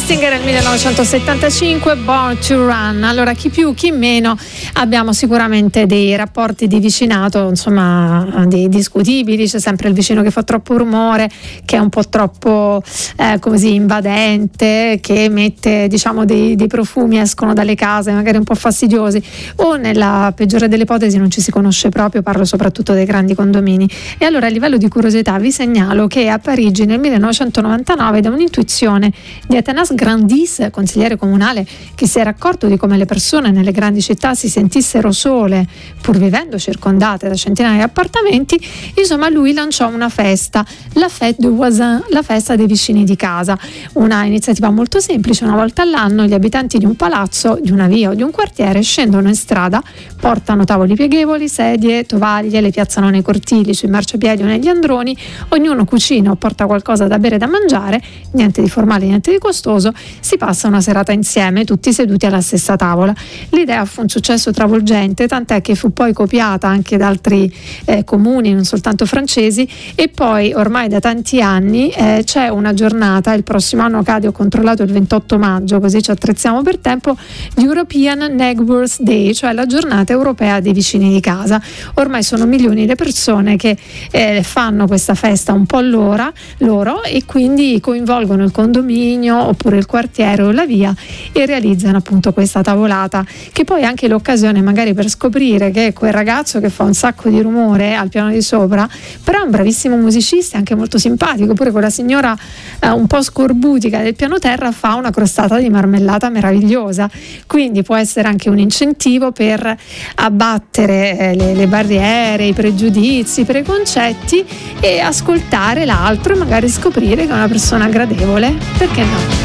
Springsteen era il 1975, Born to Run. Allora, chi più chi meno abbiamo sicuramente dei rapporti di vicinato, insomma, discutibili. C'è sempre il vicino che fa troppo rumore, che è un po' troppo così invadente, che mette, diciamo, dei profumi, escono dalle case magari un po' fastidiosi, o nella peggiore delle ipotesi non ci si conosce proprio. Parlo soprattutto dei grandi condomini. E allora, a livello di curiosità, vi segnalo che a Parigi nel 1999, da un'intuizione di Athanas Grandis, consigliere comunale, che si era accorto di come le persone nelle grandi città si sentissero sole pur vivendo circondate da centinaia di appartamenti, insomma lui lanciò una festa, la Fête du Voisin, la festa dei vicini di casa, una iniziativa molto semplice. Una volta all'anno gli abitanti di un palazzo, di una via o di un quartiere scendono in strada, portano tavoli pieghevoli, sedie, tovaglie, le piazzano nei cortili, sui marciapiedi o negli androni, ognuno cucina o porta qualcosa da bere e da mangiare, niente di formale, niente di costoso, si passa una serata insieme, tutti seduti alla stessa tavola. L'idea fu un successo travolgente, tant'è che fu poi copiata anche da altri comuni, non soltanto francesi, e poi ormai da tanti anni c'è una giornata, il prossimo anno cade, ho controllato, il 28 maggio, così ci attrezziamo per tempo, European Neighbors Day, cioè la giornata europea dei vicini di casa. Ormai sono milioni le persone che fanno questa festa un po' loro e quindi coinvolgono il condominio oppure il quartiere o la via e realizzano appunto questa tavolata, che poi è anche l'occasione magari per scoprire che quel ragazzo che fa un sacco di rumore al piano di sopra però è un bravissimo musicista, anche molto simpatico, oppure quella signora un po' scorbutica del piano terra fa una crostata di marmellata meravigliosa. Quindi può essere anche un incentivo per abbattere le barriere, i pregiudizi, i preconcetti e ascoltare l'altro e magari scoprire che è una persona gradevole, perché no?